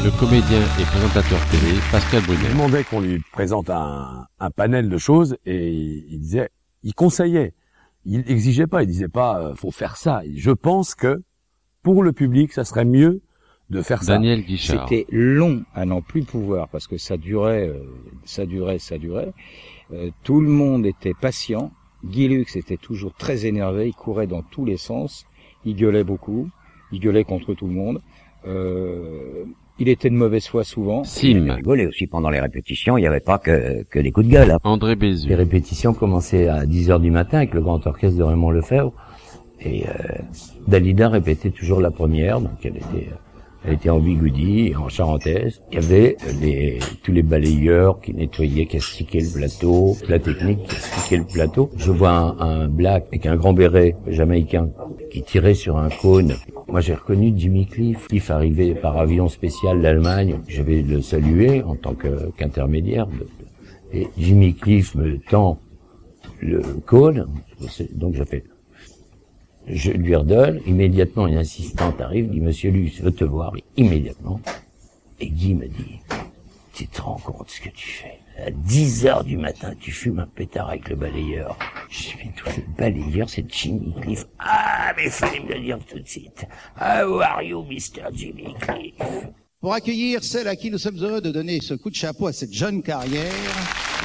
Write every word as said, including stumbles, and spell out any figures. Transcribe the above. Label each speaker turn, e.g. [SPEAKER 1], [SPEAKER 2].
[SPEAKER 1] le comédien et présentateur télé Pascal Brunet.
[SPEAKER 2] Il demandait qu'on lui présente un, un panel de choses et il disait, il conseillait, il exigeait pas, il disait pas euh, faut faire ça. Je pense que pour le public, ça serait mieux de faire ça.
[SPEAKER 1] Daniel Guichard.
[SPEAKER 3] C'était long à n'en plus pouvoir parce que ça durait, euh, ça durait, ça durait. Euh, tout le monde était patient. Guy Lux était toujours très énervé, il courait dans tous les sens, il gueulait beaucoup, il gueulait contre tout le monde. Euh, il était de mauvaise foi souvent.
[SPEAKER 1] Sim.
[SPEAKER 4] Il rigolait aussi pendant les répétitions, il n'y avait pas que, que des coups de gueule. Hein.
[SPEAKER 1] André Bézu.
[SPEAKER 5] Les répétitions commençaient à dix heures du matin avec le grand orchestre de Raymond Lefebvre. Et euh, Dalida répétait toujours la première, donc elle était, elle était en bigoudi, en charentaise. Il y avait les, tous les balayeurs qui nettoyaient, qui astiquaient le plateau, la technique qui astiquait le plateau. Je vois un, un black avec un grand béret jamaïcain qui tirait sur un cône. Moi, j'ai reconnu Jimmy Cliff. Cliff arrivait par avion spécial d'Allemagne. Je vais le saluer en tant que, qu'intermédiaire. Et Jimmy Cliff me tend le cône. Donc, j'ai fait... Je lui redonne, immédiatement une assistante arrive, dit « Monsieur Lux veut te voir », immédiatement. Et Guy me dit « Tu te rends compte ce que tu fais ? À dix heures du matin, tu fumes un pétard avec le balayeur. » Je dis « Mais toi, le balayeur, c'est Jimmy Cliff. »« Ah, mais fallait me le dire tout de suite. How are you, Mister Jimmy Cliff ?»
[SPEAKER 6] Pour accueillir celle à qui nous sommes heureux de donner ce coup de chapeau à cette jeune carrière...